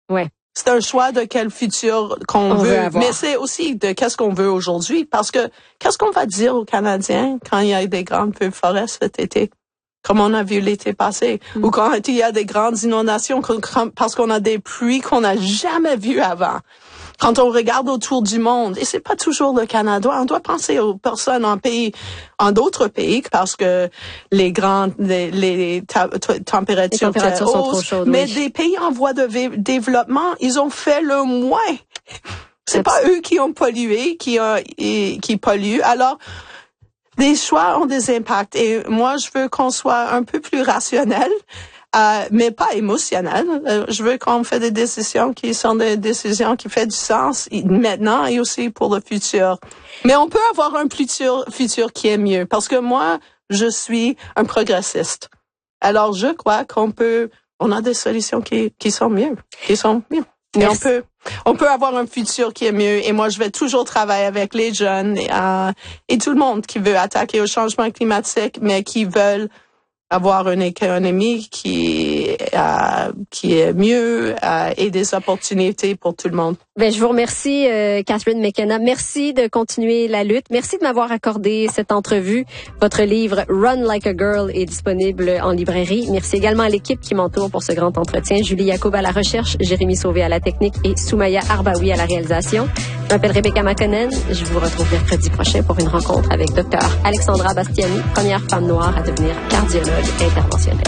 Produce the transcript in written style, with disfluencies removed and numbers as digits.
Ouais. C'est un choix de quel futur qu'on veut, mais c'est aussi de qu'est-ce qu'on veut aujourd'hui. Parce que qu'est-ce qu'on va dire aux Canadiens quand il y a des grands feux de forêt cet été, comme on a vu l'été passé, ou quand il y a des grandes inondations parce qu'on a des pluies qu'on n'a jamais vues avant. Quand on regarde autour du monde, et c'est pas toujours le Canada, on doit penser aux personnes en d'autres pays, parce que les températures sont trop chaudes. Mais des pays en voie de développement, ils ont fait le moins. C'est pas eux qui ont pollué, qui polluent. Alors, les choix ont des impacts. Et moi, je veux qu'on soit un peu plus rationnel. Mais pas émotionnel. Je veux qu'on fait des décisions qui sont des décisions qui font du sens maintenant et aussi pour le futur. Mais on peut avoir un futur qui est mieux. Parce que moi, je suis un progressiste. Alors, je crois on a des solutions qui sont mieux. Et on peut avoir un futur qui est mieux. Et moi, je vais toujours travailler avec les jeunes et tout le monde qui veut attaquer au changement climatique, mais qui veulent avoir une économie qui est mieux et des opportunités pour tout le monde. Ben, je vous remercie, Catherine McKenna. Merci de continuer la lutte. Merci de m'avoir accordé cette entrevue. Votre livre Run Like a Girl est disponible en librairie. Merci également à l'équipe qui m'entoure pour ce grand entretien. Julie Yacoub à la recherche, Jérémy Sauvé à la technique et Soumaya Arbaoui à la réalisation. Je m'appelle Rebecca Makonnen. Je vous retrouve mercredi prochain pour une rencontre avec Dr. Alexandra Bastiani, première femme noire à devenir cardiologue interventionnelle.